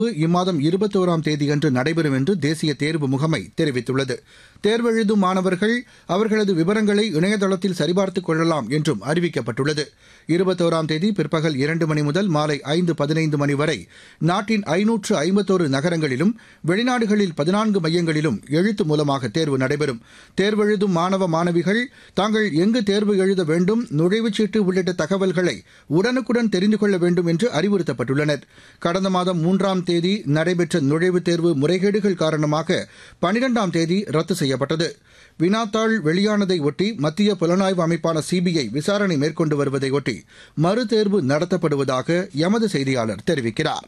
இம்மாதம் 21ஆம் தேதியன்று நடைபெறும் என்று தேசிய தேர்வு முகமை தெரிவித்துள்ளது. தேர்வெழுதும் மாணவர்கள் அவர்களது விவரங்களை இணையதளத்தில் சரிபார்த்துக் கொள்ளலாம் என்றும் அறிவிக்கப்பட்டுள்ளது. 21ஆம் தேதி பிற்பகல் 2 மணி முதல் மாலை 5:15 மணி வரை நாட்டின் 551 நகரங்களிலும் வெளிநாடுகளில் 14 மையங்களிலும் எழுத்து மூலமாக தேர்வு நடைபெறும். தேர்வெழுதும் மாணவ மாணவிகள் தாங்கள் எங்கு தேர்வு எழுத வேண்டும், நுழைவுச்சீட்டு உள்ளிட்ட தகவல்களை உடனுக்குடன் தெரிந்து கொள்ள வேண்டும் என்று அறிவுறுத்தப்பட்டுள்ளனர். கடந்த மாதம் 3ஆம் தேதி நடைபெற்ற நுழைவுத் தேர்வு முறைகேடுகள் காரணமாக 12ஆம் தேதி ரத்து செய்யப்பட்டது. வினாத்தாள் வெளியானதை ஒட்டி மத்திய புலனாய்வு அமைப்பான சிபிஐ விசாரணை மேற்கொண்டு வருவதை ஒட்டி மறுதேர்வு நடத்தப்படுவதாக எமது செய்தியாளர் தெரிவிக்கிறார்.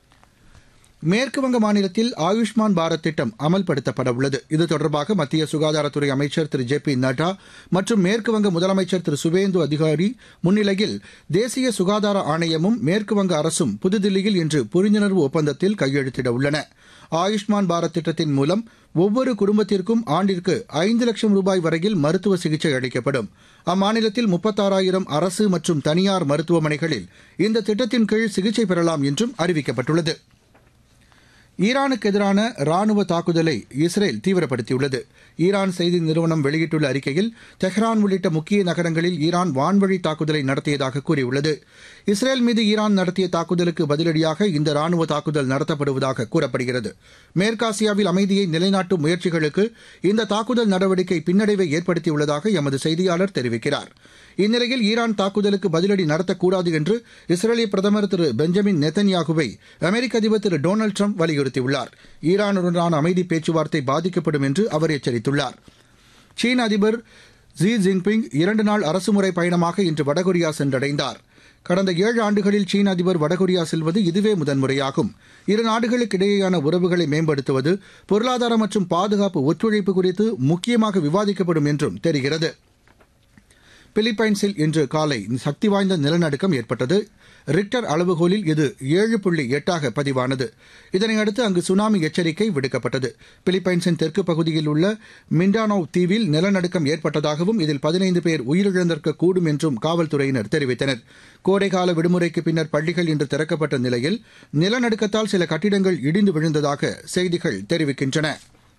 மேற்குவங்க மாநிலத்தில் ஆயுஷ்மான் பாரத் திட்டம் அமல்படுத்தப்பட உள்ளது. இது தொடர்பாக மத்திய சுகாதாரத்துறை அமைச்சர் திரு ஜே பி நட்டா மற்றும் மேற்குவங்க முதலமைச்சர் திரு சுவேந்து அதிகாரி முன்னிலையில் தேசிய சுகாதார ஆணையமும் மேற்குவங்க அரசும் புதுதில்லியில் இன்று புரிந்துணர்வு ஒப்பந்தத்தில் கையெழுத்திட உள்ளன. ஆயுஷ்மான் பாரத் திட்டத்தின் மூலம் ஒவ்வொரு குடும்பத்திற்கும் ஆண்டிற்கு 5 லட்சம் ரூபாய் வரையில் மருத்துவ சிகிச்சை அளிக்கப்படும். அம்மாநிலத்தில் 36,000 அரசு மற்றும் தனியார் மருத்துவமனைகளில் இந்த திட்டத்தின் கீழ் சிகிச்சை பெறலாம் என்றும் அறிவிக்கப்பட்டுள்ளது. ஈரானுக்கு எதிரான ராணுவ தாக்குதலை இஸ்ரேல் தீவிரப்படுத்தியுள்ளது. ஈரான் செய்தி நிறுவனம் வெளியிட்டுள்ள அறிக்கையில் தெஹ்ரான் உள்ளிட்ட முக்கிய நகரங்களில் ஈரான் வான்வழி தாக்குதலை நடத்தியதாக கூறியுள்ளது. இஸ்ரேல் மீது ஈரான் நடத்திய தாக்குதலுக்கு பதிலடியாக இந்த ராணுவ தாக்குதல் நடத்தப்படுவதாக கூறப்படுகிறது. மேற்காசியாவில் அமைதியை நிலைநாட்டும் முயற்சிகளுக்கு இந்த தாக்குதல் நடவடிக்கை பின்னடைவை ஏற்படுத்தியுள்ளதாக எமது செய்தியாளர் தெரிவிக்கிறார். இந்நிலையில் ஈரான் தாக்குதலுக்கு பதிலடி நடத்தக்கூடாது என்று இஸ்ரேலிய பிரதமர் திரு பெஞ்சமின் நெத்தன்யாகுவை அமெரிக்க அதிபர் திரு டொனால்டு ட்ரம்ப் வலியுறுத்தியுள்ளார். ஈரானுடனான அமைதி பேச்சுவார்த்தை பாதிக்கப்படும் என்று அவர் எச்சரித்துள்ளார். சீன அதிபர் ஜி ஜின்பிங் 2 நாள் அரசுமுறை பயணமாக இன்று வடகொரியா சென்றடைந்தார். கடந்த 7 ஆண்டுகளில் சீன அதிபர் வடகொரியா செல்வது இதுவே முதன்முறையாகும். இரு நாடுகளுக்கு இடையேயான உறவுகளை மேம்படுத்துவது, பொருளாதார மற்றும் பாதுகாப்பு ஒத்துழைப்பு குறித்து முக்கியமாக விவாதிக்கப்படும் என்றும் தெரிகிறது. பிலிப்பைன்ஸில் இன்று காலை சக்தி வாய்ந்த நிலநடுக்கம் ஏற்பட்டது. ரிக்டர் அளவுகோலில் இது 7.8 பதிவானது. இதனையடுத்து அங்கு சுனாமி எச்சரிக்கை விடுக்கப்பட்டது. பிலிப்பைன்ஸின் தெற்கு பகுதியில் உள்ள மிண்டானோவ் தீவில் நிலநடுக்கம் ஏற்பட்டதாகவும் இதில் 15 பேர் உயிரிழந்திருக்கக்கூடும் என்றும் காவல்துறையினர் தெரிவித்தனர். கோடைக்கால விடுமுறைக்கு பின்னர் பள்ளிகள் இன்று திறக்கப்பட்ட நிலையில் நிலநடுக்கத்தால் சில கட்டிடங்கள் இடிந்து விழுந்ததாக செய்திகள் தெரிவிக்கின்றன.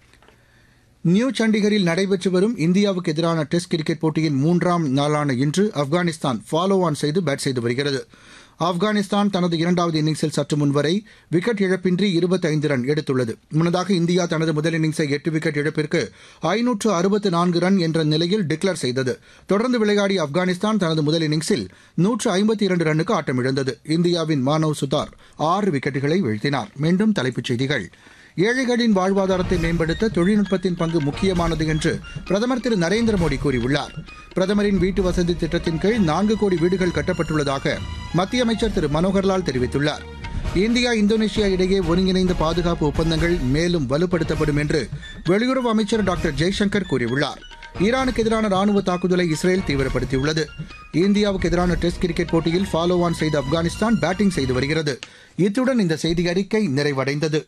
நியூ சண்டிகரில் நடைபெற்று வரும் இந்தியாவுக்கு எதிரான டெஸ்ட் கிரிக்கெட் போட்டியின் 3ஆம் நாளான இன்று ஆப்கானிஸ்தான் ஃபாலோ ஆன் செய்து பேட் செய்து வருகிறது. ஆப்கானிஸ்தான் தனது 2வது இன்னிங்ஸில் சற்று முன்வரை விக்கெட் இழப்பின்றி 25 ரன் எடுத்துள்ளது. முன்னதாக இந்தியா தனது முதல் இன்னிங்ஸை 8 விக்கெட் இழப்பிற்கு 564 ரன் என்ற நிலையில் டிக்ளேர் செய்தது. தொடர்ந்து விளையாடிய ஆப்கானிஸ்தான் தனது முதல் இன்னிங்ஸில் 152 ரன்னுக்கு ஆட்டமிழந்தது. இந்தியாவின் மானவ் சுதார் 6 விக்கெட்டுகளை வீழ்த்தினார். மீண்டும் தலைப்புச் செய்திகள். ஏழைகளின் வாழ்வாதாரத்தை மேம்படுத்த தொழில்நுட்பத்தின் பங்கு முக்கியமானது என்று பிரதமர் திரு நரேந்திர மோடி கூறியுள்ளார். பிரதமரின் வீட்டு வசதி திட்டத்தின் கீழ் 4 கோடி வீடுகள் கட்டப்பட்டுள்ளதாக மத்திய அமைச்சர் திரு மனோகர்லால் தெரிவித்துள்ளார். இந்தியா இந்தோனேஷியா இடையே ஒருங்கிணைந்த பாதுகாப்பு ஒப்பந்தங்கள் மேலும் வலுப்படுத்தப்படும் என்று வெளியுறவு அமைச்சர் டாக்டர் ஜெய்சங்கர் கூறியுள்ளார். ஈரானுக்கு எதிரான ராணுவ தாக்குதலை இஸ்ரேல் தீவிரப்படுத்தியுள்ளது. இந்தியாவுக்கு எதிரான டெஸ்ட் கிரிக்கெட் போட்டியில் ஃபாலோ ஆன் செய்த ஆப்கானிஸ்தான் பேட்டிங் செய்து வருகிறது. இத்துடன் இந்த செய்தி அறிக்கை நிறைவடைந்தது.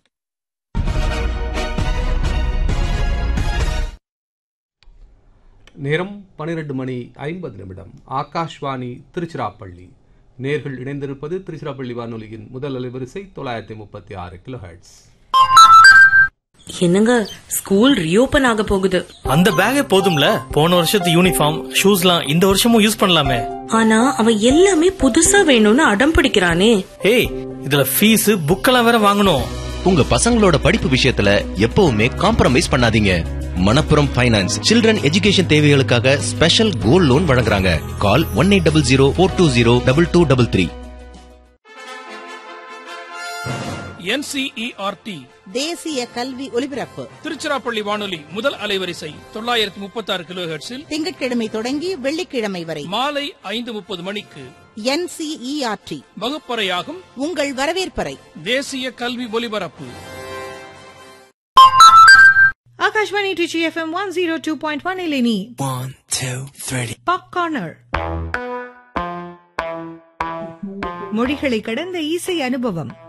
நேரம் 12:50. ஆகாஷ்வாணி திருச்சிராப்பள்ளி. நேர்கள் இணைந்திருப்பது திருச்சிராப்பள்ளி வானொலியின் முதல் அலைவரிசை 936 கிலோஹெர்ட்ஸ். என்னங்க, ஸ்கூல் ரீஓபன் ஆக போகுது. அந்த பேக்கே போதும்ல, போன வருஷத்து யூனிஃபார்ம் ஷூஸ்லாம் இந்த வருஷமும் யூஸ் பண்ணலாமே. ஆனா அவன் எல்லாமே புதுசா வேணும்னு அடம் பிடிக்கிறானே. ஏய், இதுல ஃபீஸ் புக்கெல்லாம் வேற வாங்கணும். உங்க பசங்களோட படிப்பு விஷயத்துல எப்பவுமே காம்ப்ரமைஸ் பண்ணாதீங்க. மணப்புரம் ஃபைனான்ஸ் சில்ட்ரன் எஜுகேஷன் தேவைகளுக்காக ஸ்பெஷல் கோல்ட் லோன் வழங்குறாங்க. கால் 1800-420-2233. NCERT தேசிய கல்வி ஒலிபரப்பு திருச்சிராப்பள்ளி வானொலி முதல் அலைவரிசை 936 கிலோஹெர்ட்ஸில் திங்கட்கிழமை தொடங்கி வெள்ளிக்கிழமை வரை மாலை 5:30 மணிக்கு NCERT வகுப்பறையாகும் உங்கள் வரவேற்பறை தேசிய கல்வி ஒலிபரப்பு. Akashvani Trichy FM 102.1 Eleni 1 2 3 Pop Corner. மொழிகளை கடந்த இசை அனுபவம்.